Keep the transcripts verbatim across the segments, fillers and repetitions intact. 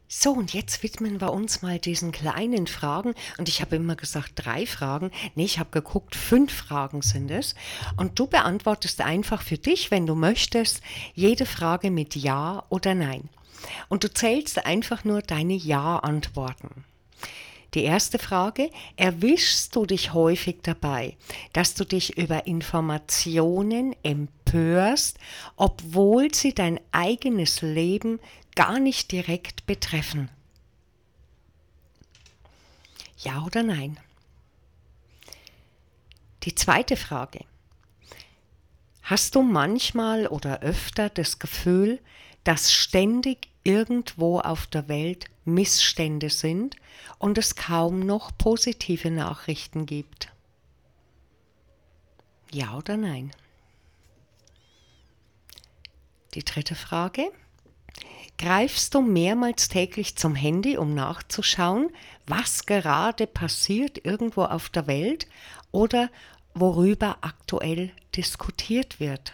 So, und jetzt widmen wir uns mal diesen kleinen Fragen. Und ich habe immer gesagt, drei Fragen. Nee, ich habe geguckt, fünf Fragen sind es. Und du beantwortest einfach für dich, wenn du möchtest, jede Frage mit Ja oder Nein. Und du zählst einfach nur deine Ja-Antworten. Die erste Frage: Erwischst du dich häufig dabei, dass du dich über Informationen empörst, obwohl sie dein eigenes Leben gar nicht direkt betreffen? Ja oder nein? Die zweite Frage: Hast du manchmal oder öfter das Gefühl, dass ständig irgendwo auf der Welt Missstände sind und es kaum noch positive Nachrichten gibt? Ja oder nein? Die dritte Frage: Greifst du mehrmals täglich zum Handy, um nachzuschauen, was gerade passiert irgendwo auf der Welt oder worüber aktuell diskutiert wird?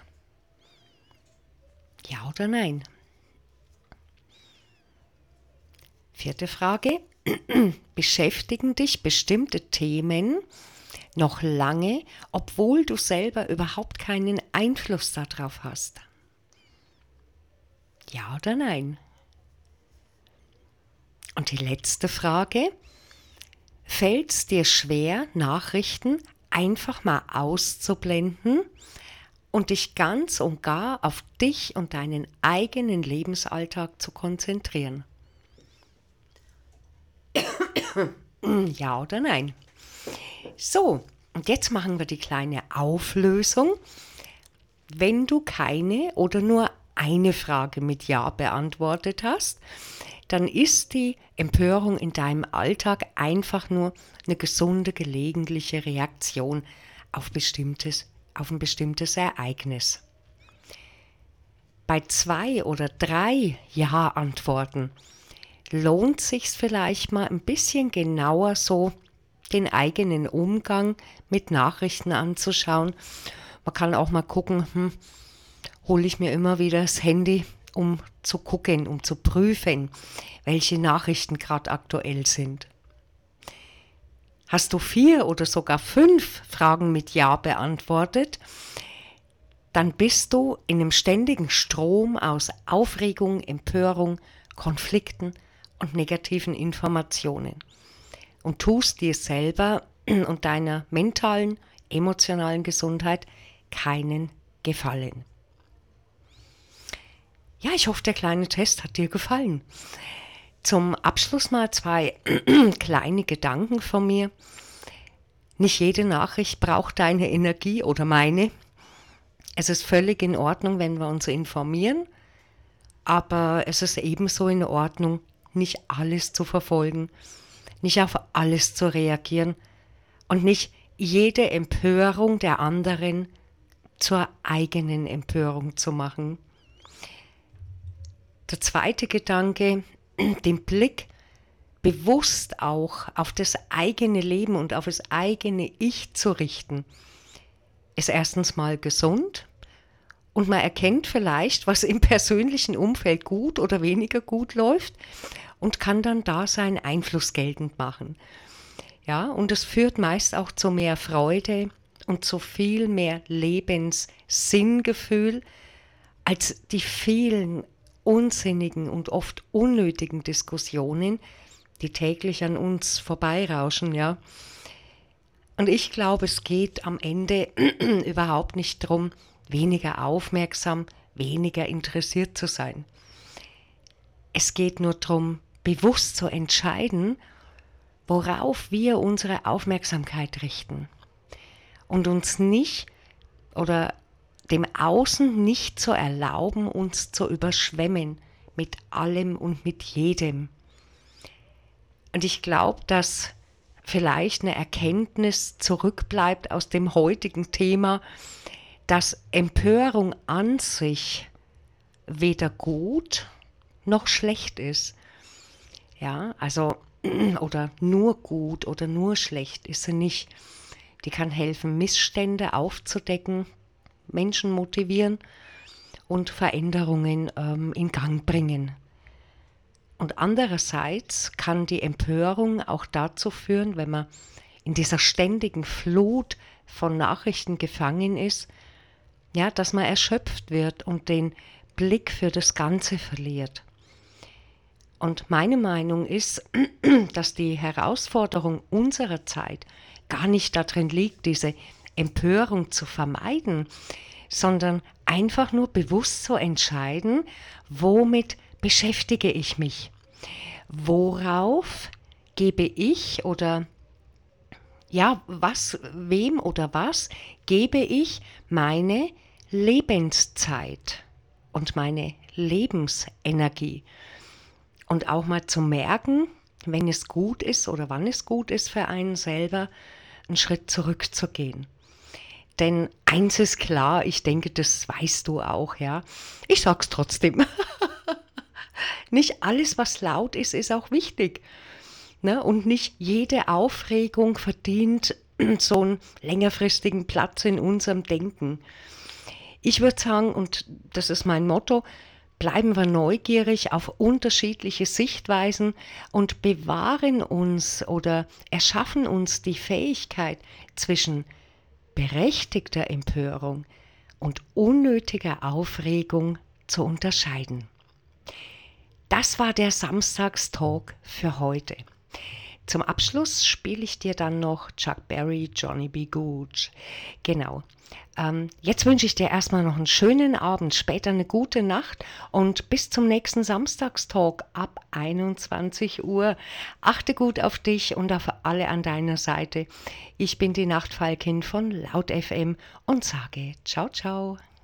Ja oder nein? Vierte Frage: Beschäftigen dich bestimmte Themen noch lange, obwohl du selber überhaupt keinen Einfluss darauf hast? Ja oder nein? Und die letzte Frage: Fällt es dir schwer, Nachrichten einfach mal auszublenden und dich ganz und gar auf dich und deinen eigenen Lebensalltag zu konzentrieren? Ja oder nein? So, und jetzt machen wir die kleine Auflösung. Wenn du keine oder nur eine Frage mit Ja beantwortet hast, dann ist die Empörung in deinem Alltag einfach nur eine gesunde, gelegentliche Reaktion auf, bestimmtes, auf ein bestimmtes Ereignis. Bei zwei oder drei Ja-Antworten lohnt sich's vielleicht mal ein bisschen genauer so den eigenen Umgang mit Nachrichten anzuschauen. Man kann auch mal gucken, hm, hole ich mir immer wieder das Handy, um zu gucken, um zu prüfen, welche Nachrichten gerade aktuell sind. Hast du vier oder sogar fünf Fragen mit Ja beantwortet, dann bist du in einem ständigen Strom aus Aufregung, Empörung, Konflikten und negativen Informationen und tust dir selber und deiner mentalen, emotionalen Gesundheit keinen Gefallen. Ja, ich hoffe, der kleine Test hat dir gefallen. Zum Abschluss mal zwei kleine Gedanken von mir. Nicht jede Nachricht braucht deine Energie oder meine. Es ist völlig in Ordnung, wenn wir uns informieren, aber es ist ebenso in Ordnung, nicht alles zu verfolgen, nicht auf alles zu reagieren und nicht jede Empörung der anderen zur eigenen Empörung zu machen. Der zweite Gedanke: Den Blick bewusst auch auf das eigene Leben und auf das eigene Ich zu richten, ist erstens mal gesund und man erkennt vielleicht, was im persönlichen Umfeld gut oder weniger gut läuft und kann dann da seinen Einfluss geltend machen. Ja, und es führt meist auch zu mehr Freude und zu viel mehr Lebenssinngefühl als die vielen unsinnigen und oft unnötigen Diskussionen, die täglich an uns vorbeirauschen, ja. Und ich glaube, es geht am Ende überhaupt nicht darum, weniger aufmerksam, weniger interessiert zu sein. Es geht nur darum, bewusst zu entscheiden, worauf wir unsere Aufmerksamkeit richten und uns nicht oder dem Außen nicht zu erlauben, uns zu überschwemmen mit allem und mit jedem. Und ich glaube, dass vielleicht eine Erkenntnis zurückbleibt aus dem heutigen Thema, dass Empörung an sich weder gut noch schlecht ist. Ja, also oder nur gut oder nur schlecht ist sie nicht. Die kann helfen, Missstände aufzudecken, Menschen motivieren und Veränderungen ähm, in Gang bringen. Und andererseits kann die Empörung auch dazu führen, wenn man in dieser ständigen Flut von Nachrichten gefangen ist, ja, dass man erschöpft wird und den Blick für das Ganze verliert. Und meine Meinung ist, dass die Herausforderung unserer Zeit gar nicht darin liegt, diese Empörung zu vermeiden, sondern einfach nur bewusst zu entscheiden, womit beschäftige ich mich? Worauf gebe ich oder ja, was, wem oder was gebe ich meine Lebenszeit und meine Lebensenergie? Und auch mal zu merken, wenn es gut ist oder wann es gut ist für einen selber, einen Schritt zurückzugehen. Denn eins ist klar, ich denke, das weißt du auch, ja. Ich sag's trotzdem. Nicht alles, was laut ist, ist auch wichtig. Ne? Und nicht jede Aufregung verdient so einen längerfristigen Platz in unserem Denken. Ich würde sagen, und das ist mein Motto, bleiben wir neugierig auf unterschiedliche Sichtweisen und bewahren uns oder erschaffen uns die Fähigkeit zwischen berechtigter Empörung und unnötiger Aufregung zu unterscheiden. Das war der Samstagstalk für heute. Zum Abschluss spiele ich dir dann noch Chuck Berry, Johnny B. Good. Genau. Ähm, jetzt wünsche ich dir erstmal noch einen schönen Abend, später eine gute Nacht und bis zum nächsten Samstagstalk ab einundzwanzig Uhr. Achte gut auf dich und auf alle an deiner Seite. Ich bin die Nachtfalkin von Laut F M und sage ciao, ciao.